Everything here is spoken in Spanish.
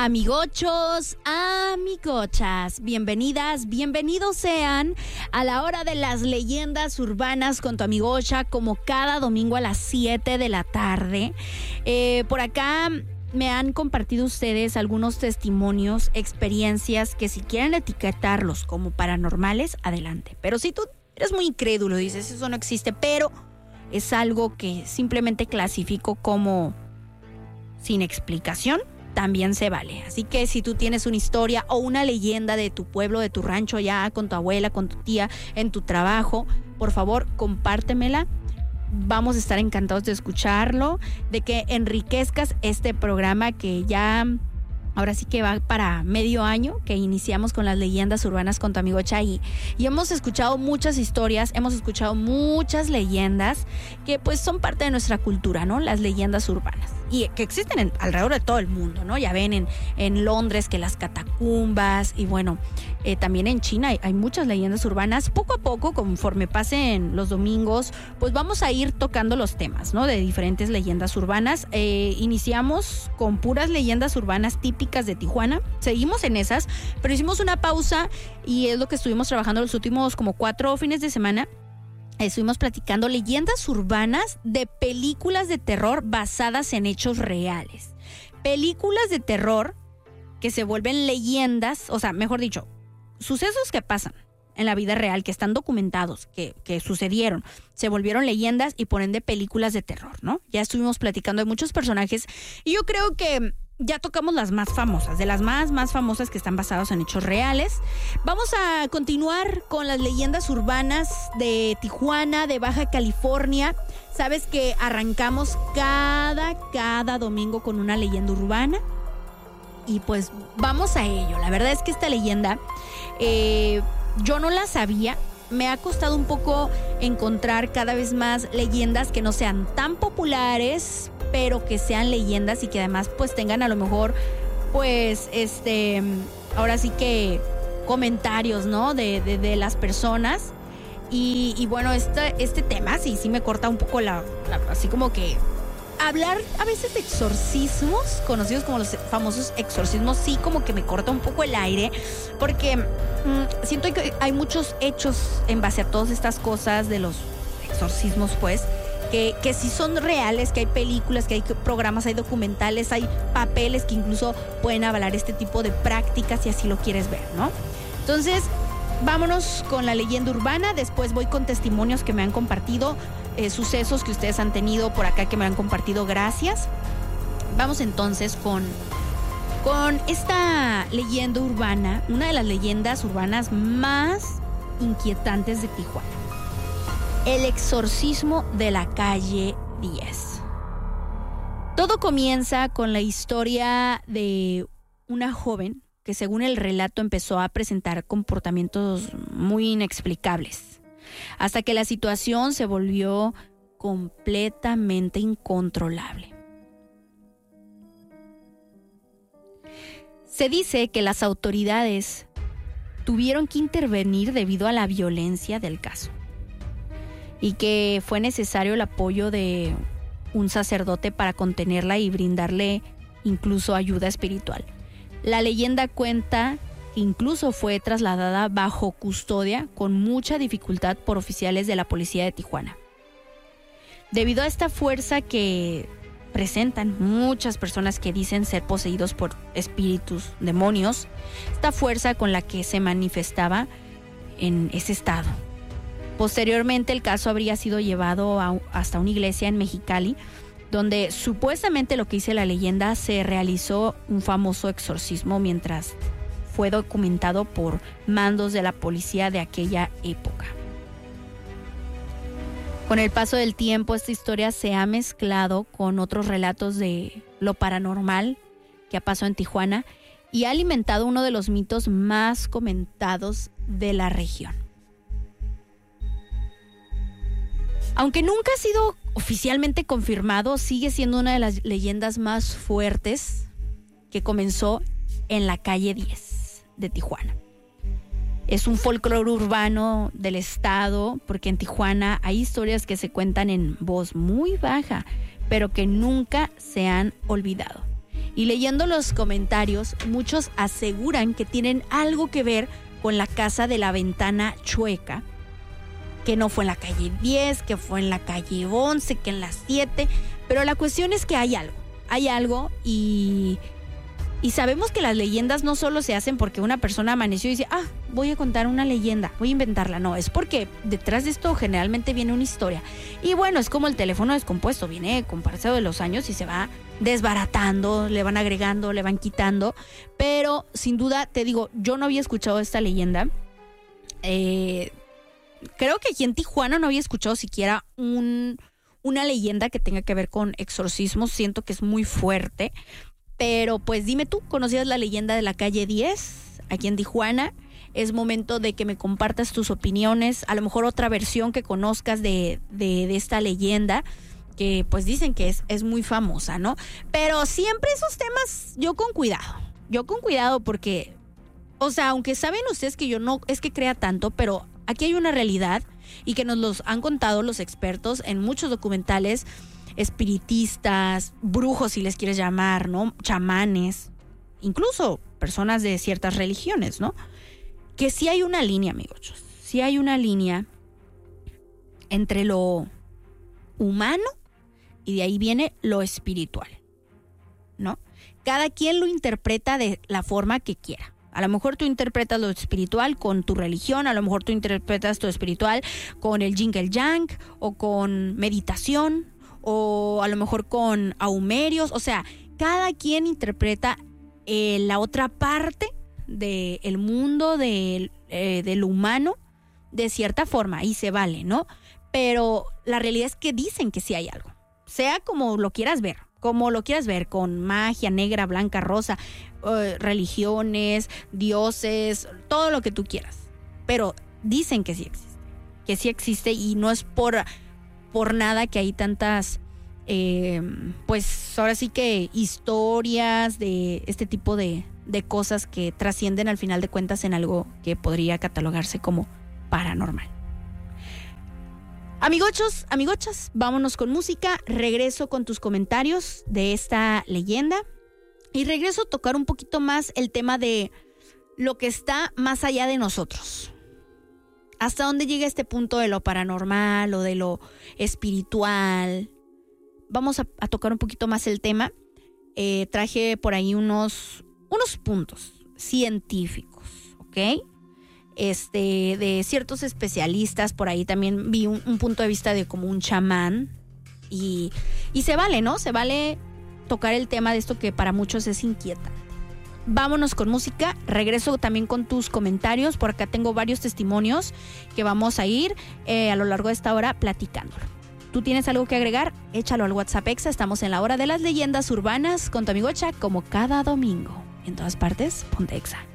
Amigochos, amigochas, bienvenidas, bienvenidos sean a la hora de las leyendas urbanas con tu amigocha, como cada domingo a las 7 de la tarde. Por acá me han compartido ustedes algunos testimonios, experiencias que si quieren etiquetarlos como paranormales, adelante. Pero si tú eres muy incrédulo, dices eso no existe, pero es algo que simplemente clasifico como sin explicación, también se vale. Así que si tú tienes una historia o una leyenda de tu pueblo, de tu rancho, ya con tu abuela, con tu tía, en tu trabajo, por favor, compártemela. Vamos a estar encantados de escucharlo, de que enriquezcas este programa que ya ahora sí que va para medio año que iniciamos con las leyendas urbanas con tu amigo Chay. Y hemos escuchado muchas historias, hemos escuchado muchas leyendas que pues son parte de nuestra cultura, ¿no? Las leyendas urbanas. Y que existen alrededor de todo el mundo, ¿no? Ya ven en Londres que las catacumbas y bueno, también en China hay muchas leyendas urbanas. Poco a poco, conforme pasen los domingos, pues vamos a ir tocando los temas, ¿no? De diferentes leyendas urbanas. Iniciamos con puras leyendas urbanas típicas de Tijuana. Seguimos en esas, pero hicimos una pausa y es lo que estuvimos trabajando los últimos como 4 fines de semana. Estuvimos platicando leyendas urbanas de películas de terror basadas en hechos reales. Películas de terror que se vuelven leyendas, o sea, mejor dicho, sucesos que pasan en la vida real, que están documentados, que sucedieron, se volvieron leyendas y por ende películas de terror, ¿no? Ya estuvimos platicando de muchos personajes y yo creo que ya tocamos las más famosas, de las más famosas que están basadas en hechos reales. Vamos a continuar con las leyendas urbanas de Tijuana, de Baja California. Sabes que arrancamos cada domingo con una leyenda urbana. Y pues vamos a ello. La verdad es que esta leyenda yo no la sabía. Me ha costado un poco encontrar cada vez más leyendas que no sean tan populares, pero que sean leyendas y que además pues tengan a lo mejor pues ahora sí que comentarios, ¿no? de las personas. Y bueno, este tema sí me corta un poco así como que hablar a veces de exorcismos, conocidos como los famosos exorcismos, sí como que me corta un poco el aire, porque siento que hay muchos hechos en base a todas estas cosas de los exorcismos, pues, que sí son reales, que hay películas, que hay programas, hay documentales, hay papeles que incluso pueden avalar este tipo de prácticas si así lo quieres ver, ¿no? Entonces, vámonos con la leyenda urbana, después voy con testimonios que me han compartido, sucesos que ustedes han tenido por acá que me han compartido, gracias. Vamos entonces con esta leyenda urbana, una de las leyendas urbanas más inquietantes de Tijuana. El exorcismo de la calle 10. Todo comienza con la historia de una joven que, según el relato, empezó a presentar comportamientos muy inexplicables, hasta que la situación se volvió completamente incontrolable. Se dice que las autoridades tuvieron que intervenir debido a la violencia del caso y que fue necesario el apoyo de un sacerdote para contenerla y brindarle incluso ayuda espiritual. La leyenda cuenta que incluso fue trasladada bajo custodia con mucha dificultad por oficiales de la policía de Tijuana. Debido a esta fuerza que presentan muchas personas que dicen ser poseídos por espíritus, demonios, esta fuerza con la que se manifestaba en ese estado. Posteriormente el caso habría sido llevado hasta una iglesia en Mexicali, donde supuestamente, lo que dice la leyenda, se realizó un famoso exorcismo mientras fue documentado por mandos de la policía de aquella época. Con el paso del tiempo, esta historia se ha mezclado con otros relatos de lo paranormal que ha pasado en Tijuana y ha alimentado uno de los mitos más comentados de la región. Aunque nunca ha sido oficialmente confirmado, sigue siendo una de las leyendas más fuertes que comenzó en la calle 10 de Tijuana. Es un folclore urbano del estado, porque en Tijuana hay historias que se cuentan en voz muy baja, pero que nunca se han olvidado. Y leyendo los comentarios, muchos aseguran que tienen algo que ver con la casa de la ventana chueca, que no fue en la calle 10, que fue en la calle 11, que en la 7, pero la cuestión es que hay algo y sabemos que las leyendas no solo se hacen porque una persona amaneció y dice, voy a contar una leyenda, voy a inventarla. No, es porque detrás de esto generalmente viene una historia. Y bueno, es como el teléfono descompuesto, viene con paso de los años y se va desbaratando, le van agregando, le van quitando. Pero sin duda, te digo, yo no había escuchado esta leyenda. Creo que aquí en Tijuana no había escuchado siquiera una leyenda que tenga que ver con exorcismos. Siento que es muy fuerte. Pero pues dime tú, ¿conocías la leyenda de la calle 10 aquí en Tijuana? Es momento de que me compartas tus opiniones, a lo mejor otra versión que conozcas de esta leyenda, que pues dicen que es muy famosa, ¿no? Pero siempre esos temas yo con cuidado porque, o sea, aunque saben ustedes que yo no es que crea tanto, pero aquí hay una realidad y que nos los han contado los expertos en muchos documentales, espiritistas, brujos si les quieres llamar, ¿no? Chamanes, incluso personas de ciertas religiones, ¿no? Que sí hay una línea, amigos, sí hay una línea entre lo humano y de ahí viene lo espiritual, ¿no? Cada quien lo interpreta de la forma que quiera. A lo mejor tú interpretas lo espiritual con tu religión, a lo mejor tú interpretas lo espiritual con el yin, el yang, o con meditación, o a lo mejor con ahumerios. O sea, cada quien interpreta la otra parte del mundo, del humano, de cierta forma, y se vale, ¿no? Pero la realidad es que dicen que sí hay algo, sea como lo quieras ver, con magia negra, blanca, rosa, religiones, dioses, todo lo que tú quieras. Pero dicen que sí existe y no es por nada que hay tantas, pues ahora sí que historias de este tipo de cosas que trascienden al final de cuentas en algo que podría catalogarse como paranormal. Amigochos, amigochas, vámonos con música. Regreso con tus comentarios de esta leyenda y regreso a tocar un poquito más el tema de lo que está más allá de nosotros. ¿Hasta dónde llega este punto de lo paranormal o de lo espiritual? Vamos a tocar un poquito más el tema. Traje por ahí unos puntos científicos, ¿ok? De ciertos especialistas. Por ahí también vi un punto de vista de como un chamán. Y se vale, ¿no? Se vale tocar el tema de esto que para muchos es inquietante. Vámonos con música, regreso también con tus comentarios. Por acá tengo varios testimonios que vamos a ir a lo largo de esta hora platicándolo. ¿Tú tienes algo que agregar? Échalo al WhatsApp Exa. Estamos en la hora de las leyendas urbanas con tu amigo Ocha, como cada domingo. En todas partes, ponte Exa.